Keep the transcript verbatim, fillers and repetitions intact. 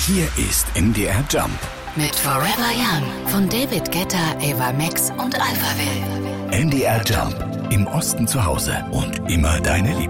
Hier ist M D R Jump mit Forever Young von David Guetta, Ava Max und Alphaville. M D R Jump. Im Osten zu Hause und immer deine Liebling.